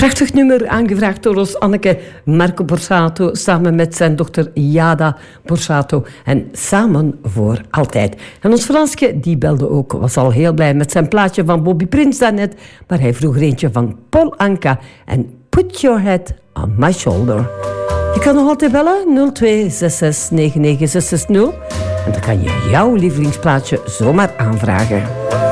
Prachtig nummer, aangevraagd door ons Anneke Marco Borsato samen met zijn dochter Jada Borsato. En samen voor altijd. En ons Franske, die belde ook, was al heel blij met zijn plaatje van Bobby Prins daarnet. Maar hij vroeg er eentje van Paul Anka en Put Your Head on My Shoulder. Je kan nog altijd bellen, 0266996660. En dan kan je jouw lievelingsplaatje zomaar aanvragen.